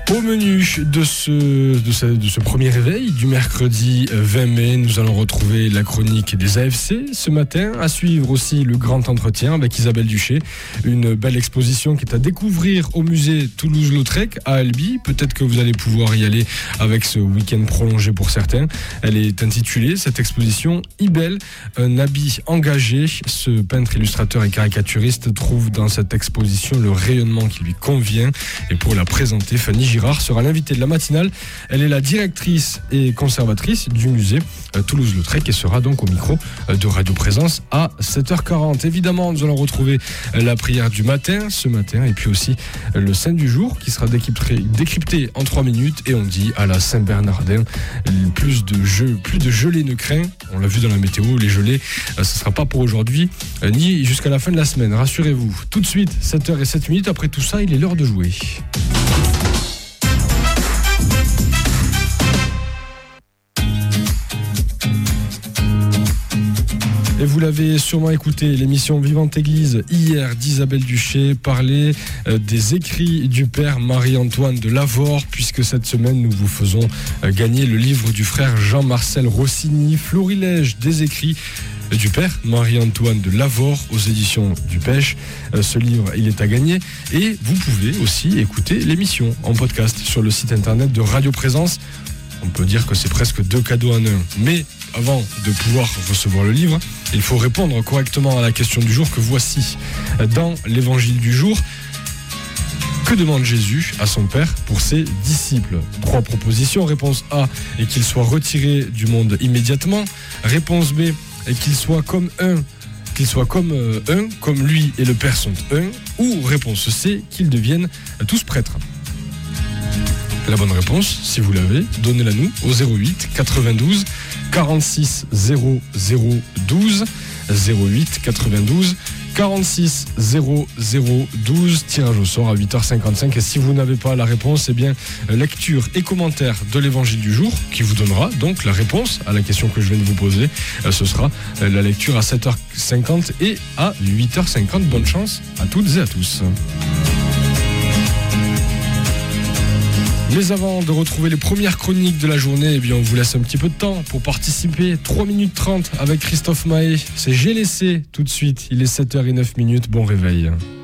Au menu de ce premier réveil du mercredi 20 mai, nous allons retrouver la chronique des AFC ce matin, à suivre aussi le grand entretien avec Isabelle Duché, une belle exposition qui est à découvrir au musée Toulouse-Lautrec à Albi. Peut-être que vous allez pouvoir y aller avec ce week-end prolongé pour certains. Elle est intitulée, cette exposition, Ibel, un habit engagé. Ce peintre, illustrateur et caricaturiste trouve dans cette exposition le rayonnement qui lui convient. Et pour la présenter, Fanny Girard sera l'invitée de la matinale. Elle est la directrice et conservatrice du musée Toulouse-Lautrec et sera donc au micro de Radio Présence à 7h40. Évidemment, nous allons retrouver la prière du matin ce matin et puis aussi le Saint du jour qui sera décrypté en 3 minutes et on dit à la Saint-Bernardin, plus de gelée ne craint. On l'a vu dans la météo, les gelées, ce ne sera pas pour aujourd'hui ni jusqu'à la fin de la semaine, rassurez-vous. Tout de suite, 7h07, après tout ça, il est l'heure de jouer. Et vous l'avez sûrement écouté, l'émission Vivante Église, hier d'Isabelle Duché, parler des écrits du père Marie-Antoine de Lavore, puisque cette semaine nous vous faisons gagner le livre du frère Jean-Marcel Rossini, Florilège des écrits du père Marie-Antoine de Lavore aux éditions du Pêche. Ce livre, il est à gagner et vous pouvez aussi écouter l'émission en podcast sur le site internet de Radio Présence. On peut dire que c'est presque 2 cadeaux en un, mais avant de pouvoir recevoir le livre, il faut répondre correctement à la question du jour que voici. Dans l'évangile du jour, que demande Jésus à son Père pour ses disciples ? 3 propositions. Réponse A, et qu'il soit retiré du monde immédiatement. Réponse B, et qu'il soit comme lui et le Père sont un. Ou réponse C, qu'ils deviennent tous prêtres. La bonne réponse, si vous l'avez, donnez-la nous au 08 92 46 00 12 08 92 46 00 12, tirage au sort à 8h55. Et si vous n'avez pas la réponse, eh bien, lecture et commentaire de l'évangile du jour qui vous donnera donc la réponse à la question que je viens de vous poser. Ce sera la lecture à 7h50 et à 8h50. Bonne chance à toutes et à tous. Mais avant de retrouver les premières chroniques de la journée, eh bien on vous laisse un petit peu de temps pour participer. 3 minutes 30 avec Christophe Mahé. C'est J'ai laissé tout de suite. Il est 7h09. Bon réveil.